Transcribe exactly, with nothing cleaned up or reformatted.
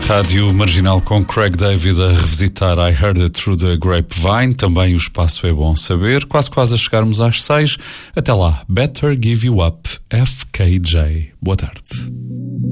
Rádio Marginal com Craig David a revisitar I Heard It Through the Grapevine. Também o espaço é bom saber. Quase quase a chegarmos às seis. Até lá. Better Give You Up, F K J. Boa tarde.